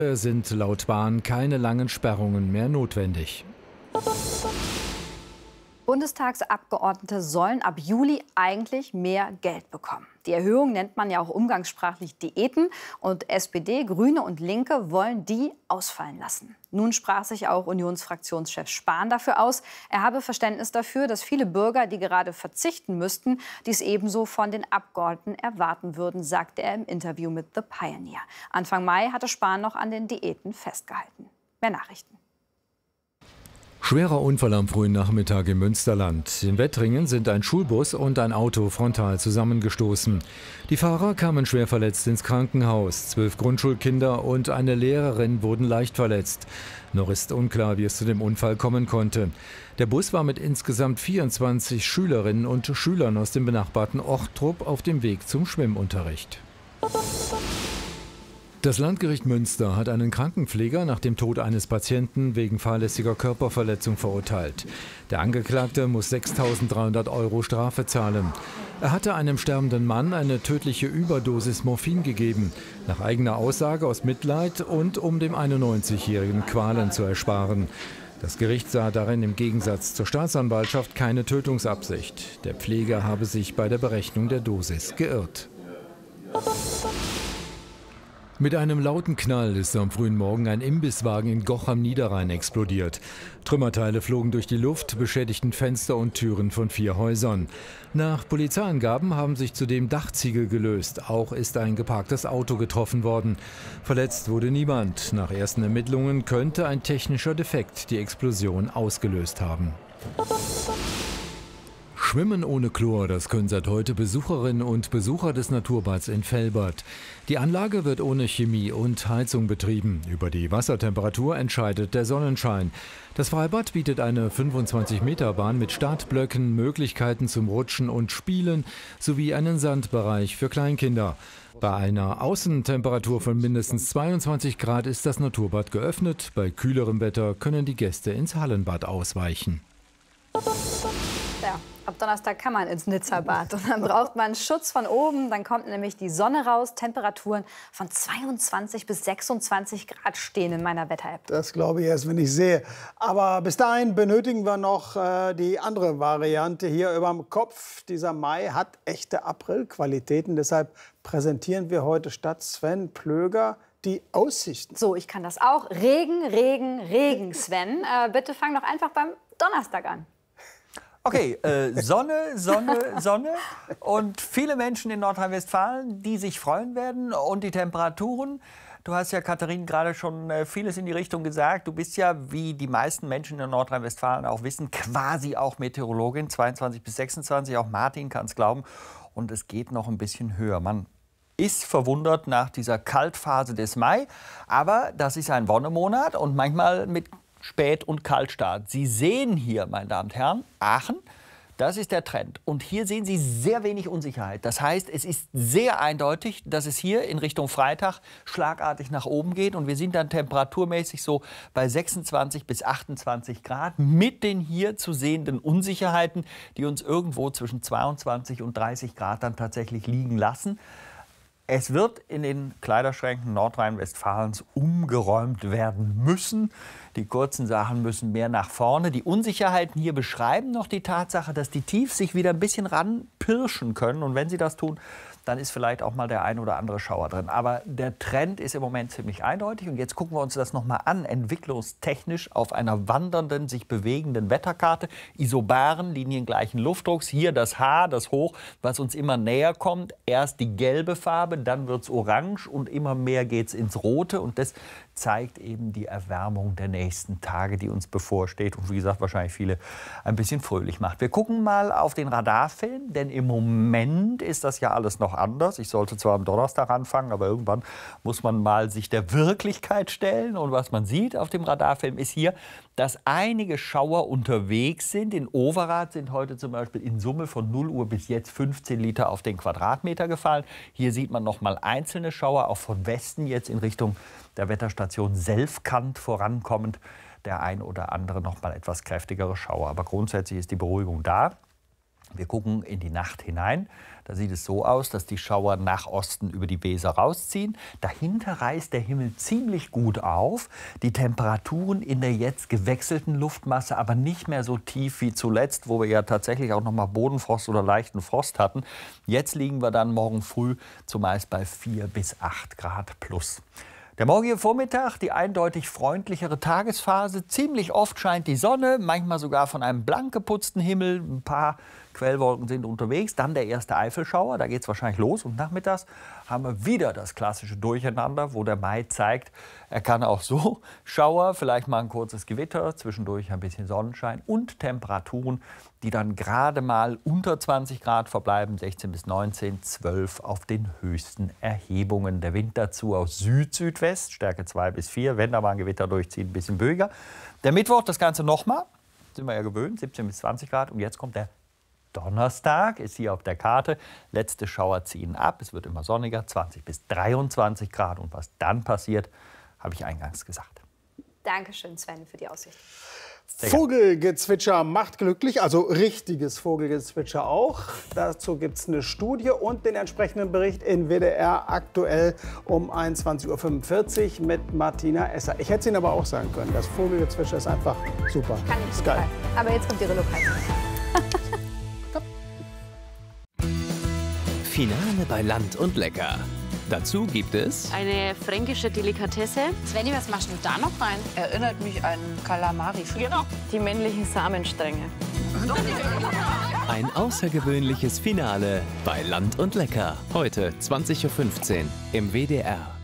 Sind laut Bahn keine langen Sperrungen mehr notwendig. Bundestagsabgeordnete sollen ab Juli eigentlich mehr Geld bekommen. Die Erhöhung nennt man ja auch umgangssprachlich Diäten. Und SPD, Grüne und Linke wollen die ausfallen lassen. Nun sprach sich auch Unionsfraktionschef Spahn dafür aus. Er habe Verständnis dafür, dass viele Bürger, die gerade verzichten müssten, dies ebenso von den Abgeordneten erwarten würden, sagte er im Interview mit The Pioneer. Anfang Mai hatte Spahn noch an den Diäten festgehalten. Mehr Nachrichten. Schwerer Unfall am frühen Nachmittag im Münsterland. In Wettringen sind ein Schulbus und ein Auto frontal zusammengestoßen. Die Fahrer kamen schwer verletzt ins Krankenhaus. 12 Grundschulkinder und eine Lehrerin wurden leicht verletzt. Noch ist unklar, wie es zu dem Unfall kommen konnte. Der Bus war mit insgesamt 24 Schülerinnen und Schülern aus dem benachbarten Ochtrup auf dem Weg zum Schwimmunterricht. Das Landgericht Münster hat einen Krankenpfleger nach dem Tod eines Patienten wegen fahrlässiger Körperverletzung verurteilt. Der Angeklagte muss 6.300 € Strafe zahlen. Er hatte einem sterbenden Mann eine tödliche Überdosis Morphin gegeben, nach eigener Aussage aus Mitleid und um dem 91-Jährigen Qualen zu ersparen. Das Gericht sah darin im Gegensatz zur Staatsanwaltschaft keine Tötungsabsicht. Der Pfleger habe sich bei der Berechnung der Dosis geirrt. Mit einem lauten Knall ist am frühen Morgen ein Imbisswagen in Goch am Niederrhein explodiert. Trümmerteile flogen durch die Luft, beschädigten Fenster und Türen von 4 Häusern. Nach Polizeiangaben haben sich zudem Dachziegel gelöst. Auch ist ein geparktes Auto getroffen worden. Verletzt wurde niemand. Nach ersten Ermittlungen könnte ein technischer Defekt die Explosion ausgelöst haben. Schwimmen ohne Chlor, das können seit heute Besucherinnen und Besucher des Naturbads in Velbert. Die Anlage wird ohne Chemie und Heizung betrieben. Über die Wassertemperatur entscheidet der Sonnenschein. Das Freibad bietet eine 25-Meter-Bahn mit Startblöcken, Möglichkeiten zum Rutschen und Spielen sowie einen Sandbereich für Kleinkinder. Bei einer Außentemperatur von mindestens 22 Grad ist das Naturbad geöffnet. Bei kühlerem Wetter können die Gäste ins Hallenbad ausweichen. Ja, ab Donnerstag kann man ins Nizza-Bad. Und dann braucht man Schutz von oben. Dann kommt nämlich die Sonne raus. Temperaturen von 22 bis 26 Grad stehen in meiner Wetter-App. Das glaube ich erst, wenn ich sehe. Aber bis dahin benötigen wir noch die andere Variante hier überm Kopf. Dieser Mai hat echte Aprilqualitäten. Deshalb präsentieren wir heute statt Sven Plöger die Aussichten. So, ich kann das auch. Regen, Regen, Regen, Sven. Bitte fang doch einfach beim Donnerstag an. Okay, Sonne, Sonne, Sonne und viele Menschen in Nordrhein-Westfalen, die sich freuen werden und die Temperaturen. Du hast ja, Katharin, gerade schon vieles in die Richtung gesagt. Du bist ja, wie die meisten Menschen in Nordrhein-Westfalen auch wissen, quasi auch Meteorologin, 22 bis 26, auch Martin kann es glauben. Und es geht noch ein bisschen höher. Man ist verwundert nach dieser Kaltphase des Mai, aber das ist ein Wonnemonat und manchmal mit Spät- und Kaltstart. Sie sehen hier, meine Damen und Herren, Aachen, das ist der Trend. Und hier sehen Sie sehr wenig Unsicherheit. Das heißt, es ist sehr eindeutig, dass es hier in Richtung Freitag schlagartig nach oben geht. Und wir sind dann temperaturmäßig so bei 26 bis 28 Grad mit den hier zu sehenden Unsicherheiten, die uns irgendwo zwischen 22 und 30 Grad dann tatsächlich liegen lassen. Es wird in den Kleiderschränken Nordrhein-Westfalens umgeräumt werden müssen. Die kurzen Sachen müssen mehr nach vorne. Die Unsicherheiten hier beschreiben noch die Tatsache, dass die Tiefs sich wieder ein bisschen ranpirschen können. Und wenn sie das tun, dann ist vielleicht auch mal der ein oder andere Schauer drin. Aber der Trend ist im Moment ziemlich eindeutig. Und jetzt gucken wir uns das noch mal an, entwicklungstechnisch auf einer wandernden, sich bewegenden Wetterkarte. Isobaren, liniengleichen Luftdrucks. Hier das H, das Hoch, was uns immer näher kommt. Erst die gelbe Farbe, dann wird es orange und immer mehr geht es ins Rote. Und das zeigt eben die Erwärmung der nächsten Tage, die uns bevorsteht und wie gesagt wahrscheinlich viele ein bisschen fröhlich macht. Wir gucken mal auf den Radarfilm, denn im Moment ist das ja alles noch anders. Ich sollte zwar am Donnerstag anfangen, aber irgendwann muss man mal sich der Wirklichkeit stellen. Und was man sieht auf dem Radarfilm ist hier, dass einige Schauer unterwegs sind. In Overath sind heute zum Beispiel in Summe von 0 Uhr bis jetzt 15 Liter auf den Quadratmeter gefallen. Hier sieht man noch mal einzelne Schauer, auch von Westen jetzt in Richtung der Wetterstation Selfkant vorankommend. Der ein oder andere noch mal etwas kräftigere Schauer. Aber grundsätzlich ist die Beruhigung da. Wir gucken in die Nacht hinein. Da sieht es so aus, dass die Schauer nach Osten über die Weser rausziehen. Dahinter reißt der Himmel ziemlich gut auf. Die Temperaturen in der jetzt gewechselten Luftmasse aber nicht mehr so tief wie zuletzt, wo wir ja tatsächlich auch noch mal Bodenfrost oder leichten Frost hatten. Jetzt liegen wir dann morgen früh zumeist bei 4 bis 8 Grad plus. Der morgige Vormittag, die eindeutig freundlichere Tagesphase. Ziemlich oft scheint die Sonne, manchmal sogar von einem blank geputzten Himmel. Ein paar Quellwolken sind unterwegs. Dann der erste Eifelschauer, da geht es wahrscheinlich los. Und nachmittags haben wir wieder das klassische Durcheinander, wo der Mai zeigt, er kann auch so Schauer, vielleicht mal ein kurzes Gewitter, zwischendurch ein bisschen Sonnenschein und Temperaturen, die dann gerade mal unter 20 Grad verbleiben, 16 bis 19, 12 auf den höchsten Erhebungen. Der Wind dazu aus Süd-Südwest, Stärke 2 bis 4, wenn da mal ein Gewitter durchzieht, ein bisschen böiger. Der Mittwoch das Ganze nochmal, sind wir ja gewöhnt, 17 bis 20 Grad. Und jetzt kommt der Donnerstag, ist hier auf der Karte. Letzte Schauer ziehen ab, es wird immer sonniger, 20 bis 23 Grad. Und was dann passiert, habe ich eingangs gesagt. Dankeschön, Sven, für die Aussicht. Vogelgezwitscher macht glücklich, also richtiges Vogelgezwitscher auch. Dazu gibt es eine Studie und den entsprechenden Bericht in WDR aktuell um 21:45 Uhr mit Martina Esser. Ich hätte es Ihnen aber auch sagen können, das Vogelgezwitscher ist einfach super. Kann ich ist geil. Aber jetzt kommt die Relokation. Finale bei Land und Lecker. Dazu gibt es eine fränkische Delikatesse. Svenny, was machst du da noch rein? Erinnert mich an Kalamari. Genau. Die männlichen Samenstränge. ein außergewöhnliches Finale bei Land und Lecker. Heute 20:15 Uhr im WDR.